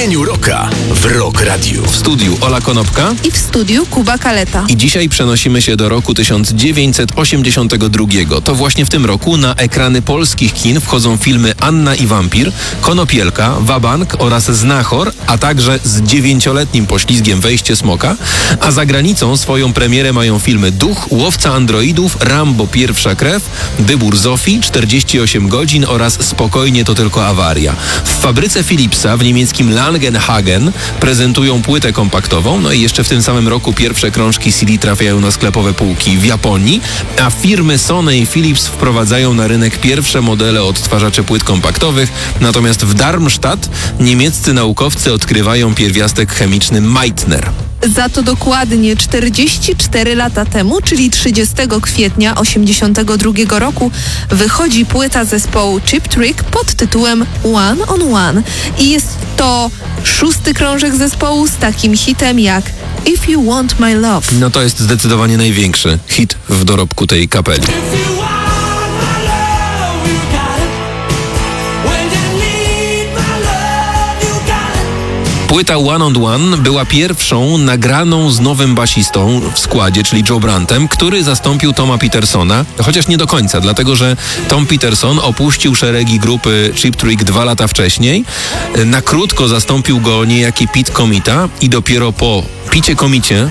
Dzień rocka w Rock Radio. W studiu Ola Konopka i w studiu Kuba Kaleta. I dzisiaj przenosimy się do roku 1982. To właśnie w tym roku na ekrany polskich kin wchodzą filmy Anna i Wampir, Konopielka, Wabank oraz Znachor, a także z 9-letnim poślizgiem Wejście Smoka. A za granicą swoją premierę mają filmy Duch, Łowca Androidów, Rambo Pierwsza Krew, Wybór Zofii, 48 godzin oraz Spokojnie to tylko awaria. W fabryce Philipsa w niemieckim Langenhagen prezentują płytę kompaktową, no i jeszcze w tym samym roku pierwsze krążki CD trafiają na sklepowe półki w Japonii, a firmy Sony i Philips wprowadzają na rynek pierwsze modele odtwarzaczy płyt kompaktowych, natomiast w Darmstadt niemieccy naukowcy odkrywają pierwiastek chemiczny Meitner. Za to dokładnie 44 lata temu, czyli 30 kwietnia 1982 roku, wychodzi płyta zespołu Cheap Trick pod tytułem One on One. I jest to 6. krążek zespołu z takim hitem jak If You Want My Love. No to jest zdecydowanie największy hit w dorobku tej kapeli. Płyta One on One była pierwszą nagraną z nowym basistą w składzie, czyli Joe Brantem, który zastąpił Toma Petersona, chociaż nie do końca, dlatego że Tom Peterson opuścił szeregi grupy Cheap Trick 2 lata wcześniej. Na krótko zastąpił go niejaki Pete Comita i dopiero po Picie Comicie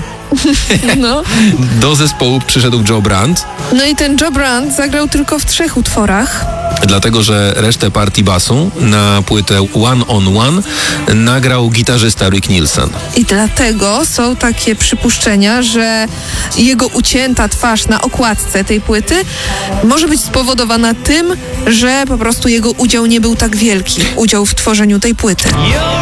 do zespołu przyszedł Joe Brant. No i ten Joe Brant zagrał tylko w 3 utworach. Dlatego, że resztę partii basu na płytę One on One nagrał gitarzysta Rick Nielsen. I dlatego są takie przypuszczenia, że jego ucięta twarz na okładce tej płyty może być spowodowana tym, że po prostu jego udział nie był tak wielki, udział w tworzeniu tej płyty.